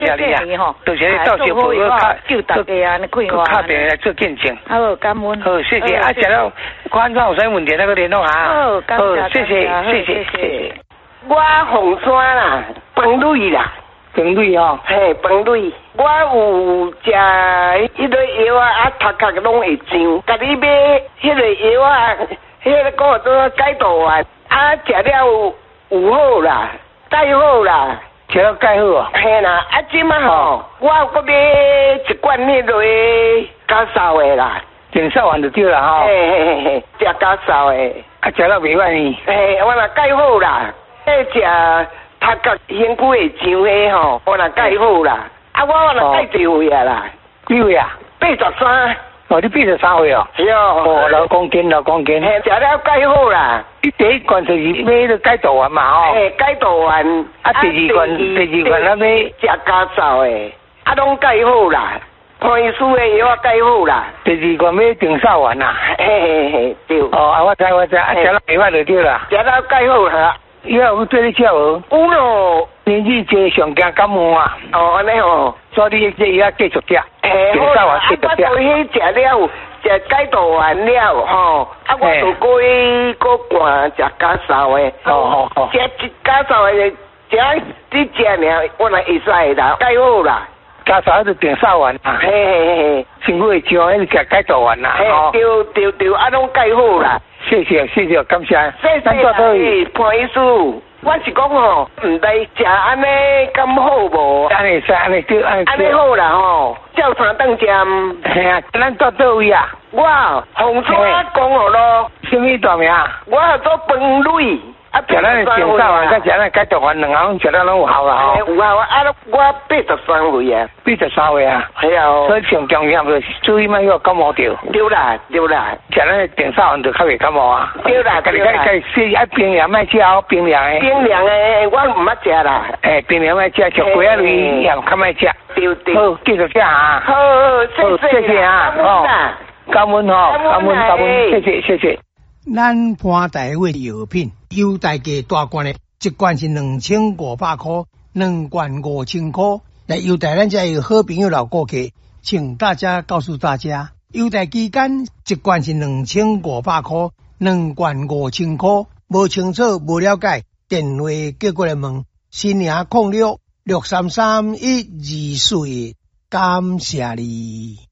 谢谢你吼， 多谢你到小埔救大家啊，你快活。 打电话来做见证。 好，感恩。 好，谢谢。啊，食了，看怎有啥问题那个联络下。 好，感谢。 谢谢。 我凤山啦，饭蕊啦。 饭蕊哦。 嘿，饭蕊。我有食迄个药啊，头壳拢会痒。甲你买迄个药啊，迄个个做解毒丸，啊，食了有好啦，解好啦。 食了解好啊。 嘿啦，啊，即马吼，我搁买一罐迄个加烧的啦。 顶烧完就对啦吼。 嘿，食加烧的。 啊，食了袂歹呢。 嘿，我若解好啦，迄食头壳身躯会痒的吼，我若解好啦。啊，我若解几岁啊啦？ 几岁啊 ？83。 哦，你83岁哦。 是哦。 哦，老公斤。 嘿，食了解好啦。 第一罐就是买迄个解毒丸嘛吼。 嘿，解毒丸。 啊，第二罐啊买食加烧的，啊，拢解好啦。潘医师的药解好啦。 第二罐买顶烧丸啦。 嘿，对。 哦，啊，我知，啊，食了袂歹就对啦。 食了解好啦。 以后有对你照无？ 有咯。 年纪大上惊感冒啊。 哦，安尼吼。 所以你这要继续食。 嘿，好啦。啊，我做迄食了，食解毒丸了吼。啊，我就过去灌食加烧的。 哦。 食加烧的，食你食尔，我若会使啦，解好啦。 加烧就顶烧丸啊。 嘿。 身躯会痒，迄个食解毒丸啦。 嘿，对，啊，拢解好啦。 谢谢，感谢。 咱做倒去，潘医师，我是讲吼，唔知食安尼敢好无？ 安尼是安尼对，安尼好啦吼，照三顿食。 嘿啊，咱做倒位啊？ 我红山公路咯。 什么大名？ 我做饭蕊。啊， 食咱的顶烧丸，甲食咱解毒丸，两项食了拢有效啦吼。 有效啊！啊，我83岁啊。 83岁啊。 系啊。 所以上重要就是注意莫要感冒着。 对啦。 食咱的顶烧丸就较袂感冒啊。 对啦。 家己爱冰凉莫食哦，冰凉的。 冰凉的我唔捌食啦。 冰凉莫食，小鸡仔类也较莫食。 对。 好，继续食啊。 好，谢谢啊。 感恩吼，感恩，谢谢。 咱潘大卫药品，优待价大罐的，一罐是2500块，2罐5000块。来优待咱这有好朋友老顾客，请大家告诉大家，优待期间一罐是2500块，2罐5000块。无清楚、无了解，电话叫过来问，新营06633124，感谢你。